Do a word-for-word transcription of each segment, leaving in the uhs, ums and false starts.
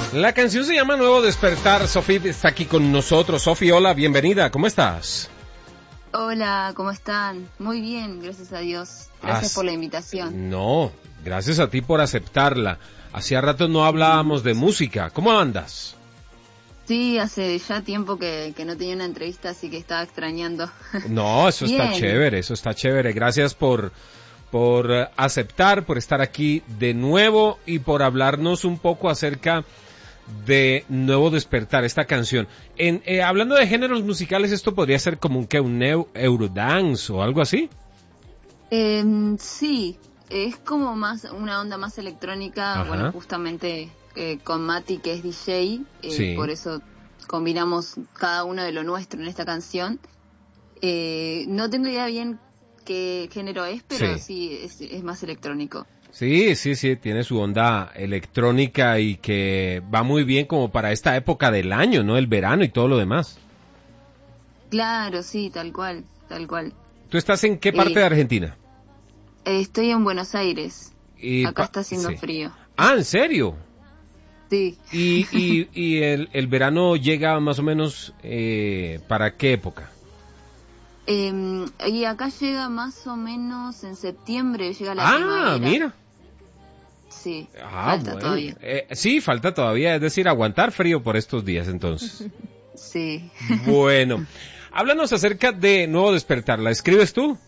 La canción se llama Nuevo Despertar. Sofía está aquí con nosotros. Sofía, hola, bienvenida. ¿Cómo estás? Hola, ¿cómo están? Muy bien, gracias a Dios. Gracias As... por la invitación. No, gracias a ti por aceptarla. Hacía rato no hablábamos de música. ¿Cómo andas? Sí, hace ya tiempo que, que no tenía una entrevista, así que estaba extrañando. No, eso está chévere, eso está chévere. Gracias por, por aceptar, por estar aquí de nuevo y por hablarnos un poco acerca de Nuevo Despertar, esta canción. En, eh, hablando de géneros musicales, ¿esto podría ser como un, que un neo, Eurodance o algo así? Eh, sí, es como más una onda más electrónica. Ajá. Bueno, justamente eh, con Mati, que es D J, eh, sí. Por eso combinamos cada uno de lo nuestro en esta canción. Eh, no tengo idea bien qué género es, pero sí, sí es, es más electrónico. Sí, sí, sí, tiene su onda electrónica y que va muy bien como para esta época del año, ¿no? El verano y todo lo demás. Claro, sí, tal cual, tal cual. ¿Tú estás en qué parte eh, de Argentina? Eh, estoy en Buenos Aires. Y Acá está haciendo sí. frío. Ah, ¿en serio? Sí. ¿Y, y, y el, el verano llega más o menos eh, para qué época? Eh, y acá llega más o menos en septiembre, llega la ah, primavera. Ah, mira. Sí, ah, falta bueno. todavía. Eh, sí, falta todavía, es decir, aguantar frío por estos días entonces. Sí. Bueno, háblanos acerca de Nuevo Despertar, ¿la escribes tú?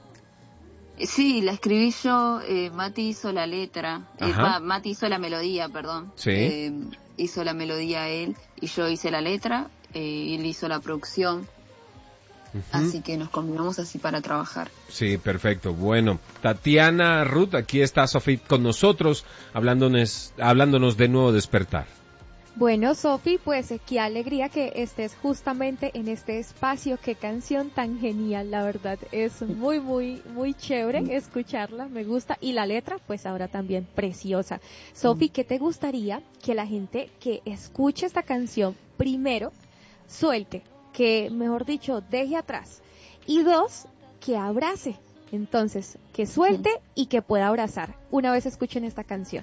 Sí, la escribí yo, eh, Mati hizo la letra, eh, pa, Mati hizo la melodía, perdón. Sí. Eh, hizo la melodía él y yo hice la letra, eh, y él hizo la producción. Uh-huh. Así que nos combinamos así para trabajar. Sí, perfecto. Bueno, Tatiana Ruth, aquí está Sofía con nosotros, hablándonos, hablándonos de Nuevo Despertar. Bueno, Sofi, pues qué alegría que estés justamente en este espacio, qué canción tan genial, la verdad, es muy, muy, muy chévere escucharla, me gusta, y la letra, pues ahora también preciosa. Sofi, ¿qué te gustaría que la gente que escuche esta canción, primero, suelte, que mejor dicho, deje atrás, y dos, que abrace, entonces, que suelte y que pueda abrazar, una vez escuchen esta canción?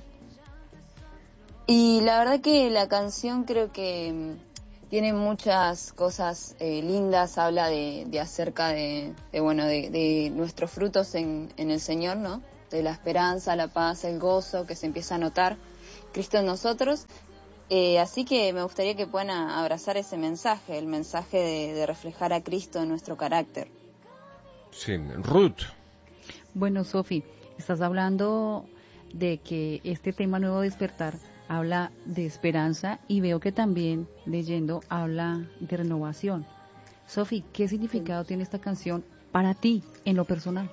Y la verdad que la canción creo que mmm, tiene muchas cosas eh, lindas, habla de, de acerca de, de bueno de, de nuestros frutos en, en el Señor, ¿no? De la esperanza, la paz, el gozo que se empieza a notar Cristo en nosotros. Eh, así que me gustaría que puedan abrazar ese mensaje, el mensaje de, de reflejar a Cristo en nuestro carácter. Sí, Ruth. Bueno, Sofi, estás hablando de que este tema Nuevo Despertar habla de esperanza y veo que también leyendo habla de renovación. Sofi, ¿qué significado sí. tiene esta canción para ti en lo personal?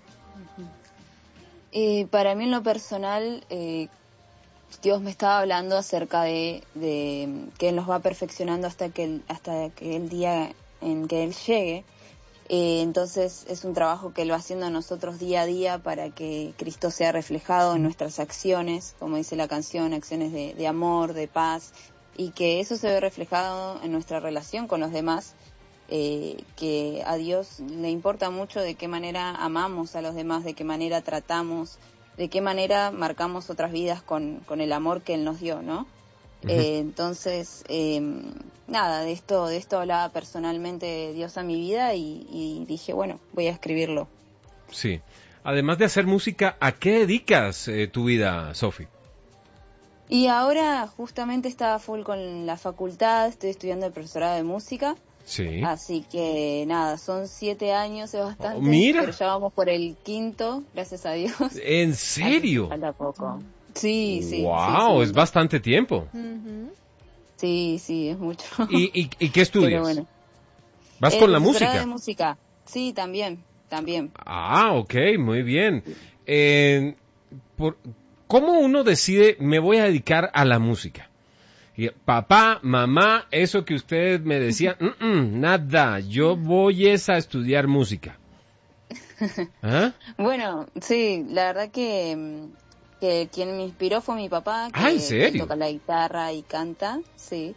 Eh, para mí en lo personal, eh, Dios me estaba hablando acerca de, de que Él nos va perfeccionando hasta que el, hasta que el día en que Él llegue. Eh, entonces es un trabajo que Él va haciendo a nosotros día a día para que Cristo sea reflejado en nuestras acciones, como dice la canción, acciones de, de amor, de paz, y que eso se ve reflejado en nuestra relación con los demás, eh, que a Dios le importa mucho de qué manera amamos a los demás, de qué manera tratamos, de qué manera marcamos otras vidas con, con el amor que Él nos dio, ¿no? Uh-huh. Eh, entonces, eh, nada, de esto de esto hablaba personalmente Dios a mi vida y, y dije, bueno, voy a escribirlo. Sí. Además de hacer música, ¿a qué dedicas eh, tu vida, Sofi? Y ahora justamente estaba full con la facultad, estoy estudiando el profesorado de música. Sí. Así que nada, son siete años, es bastante. Oh, mira. Pero ya vamos por el quinto, gracias a Dios. ¿En serio? Falta poco. Sí, sí. Wow, sí, es bastante tiempo. Uh-huh. Sí, sí, es mucho. ¿Y, y, y qué estudias? Pero bueno. ¿Vas eh, con la música? de música. Sí, también, también. Ah, ok, muy bien. Eh, por, ¿Cómo uno decide, me voy a dedicar a la música? Y, papá, mamá, eso que ustedes me decían, nada, yo voy es a estudiar música. ¿Ah? Bueno, sí, la verdad que... que quien me inspiró fue mi papá, que, ¿Ah, en serio? que toca la guitarra y canta, sí.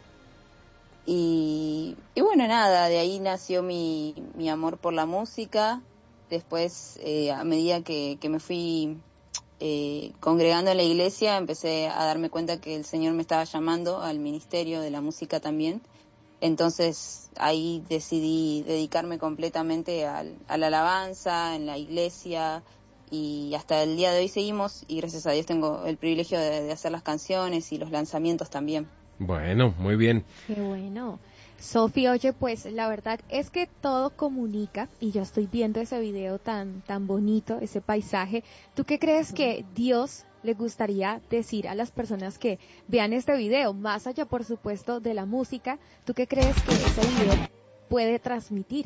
Y, y bueno, nada, de ahí nació mi, mi amor por la música. Después, eh, a medida que, que me fui eh, congregando en la iglesia, empecé a darme cuenta que el Señor me estaba llamando al ministerio de la música también. Entonces ahí decidí dedicarme completamente al, a la alabanza, en la iglesia, y hasta el día de hoy seguimos, y gracias a Dios tengo el privilegio de, de hacer las canciones y los lanzamientos también. Bueno, muy bien. Qué bueno. Sofi, oye, pues la verdad es que todo comunica, y yo estoy viendo ese video tan, tan bonito, ese paisaje. ¿Tú qué crees que Dios le gustaría decir a las personas que vean este video, más allá, por supuesto, de la música? ¿Tú qué crees que ese video puede transmitir?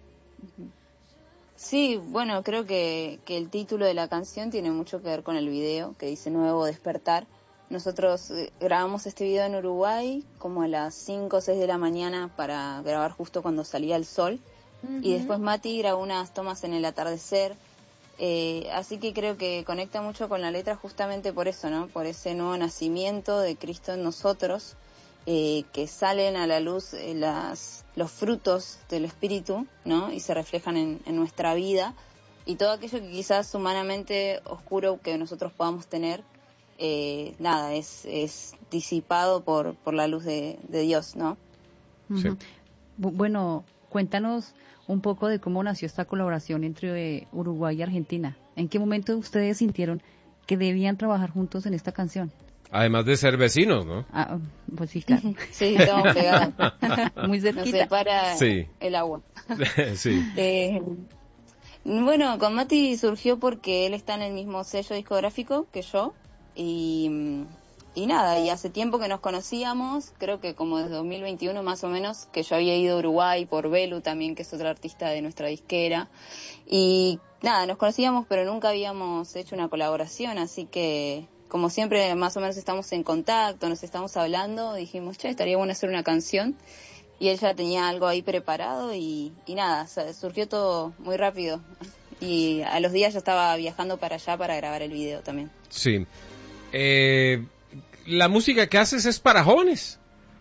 Sí, bueno, creo que, que el título de la canción tiene mucho que ver con el video, que dice Nuevo Despertar. Nosotros grabamos este video en Uruguay como a las cinco o seis de la mañana para grabar justo cuando salía el sol. Uh-huh. Y después Mati grabó unas tomas en el atardecer. Eh, así que creo que conecta mucho con la letra justamente por eso, ¿no? Por ese nuevo nacimiento de Cristo en nosotros, eh, que salen a la luz eh, las, los frutos del Espíritu, ¿no? Y se reflejan en, en nuestra vida. Y todo aquello que quizás humanamente oscuro que nosotros podamos tener, Eh, nada, es, es disipado por, por la luz de, de Dios, ¿no? Sí. Bueno, cuéntanos un poco de cómo nació esta colaboración entre Uruguay y Argentina. ¿En qué momento ustedes sintieron que debían trabajar juntos en esta canción? Además de ser vecinos, ¿no? Ah, pues sí, claro. Sí, estamos pegados. Muy cerquita. Nos separa sí. el agua. Sí. Eh, bueno, con Mati surgió porque él está en el mismo sello discográfico que yo. Y, y nada, y hace tiempo que nos conocíamos, creo que como desde dos mil veintiuno más o menos, que yo había ido a Uruguay por Belu también, que es otra artista de nuestra disquera, y nada, nos conocíamos pero nunca habíamos hecho una colaboración, así que como siempre más o menos estamos en contacto, nos estamos hablando, dijimos, che, estaría bueno hacer una canción, y él ya tenía algo ahí preparado y, y nada, surgió todo muy rápido, y a los días ya estaba viajando para allá para grabar el video también. Sí. Eh, ¿la música que haces es para jóvenes?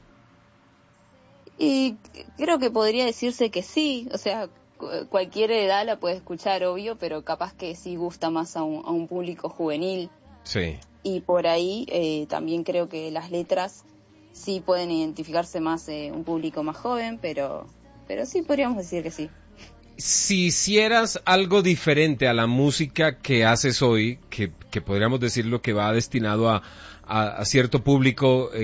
Y creo que podría decirse que sí, o sea, cualquier edad la puede escuchar, obvio, pero capaz que sí gusta más a un, a un público juvenil. Sí. Y por ahí eh, también creo que las letras sí pueden identificarse más eh, un público más joven, pero, pero sí podríamos decir que sí. Si hicieras algo diferente a la música que haces hoy, que, que podríamos decirlo que va destinado a, a, a cierto público, eh,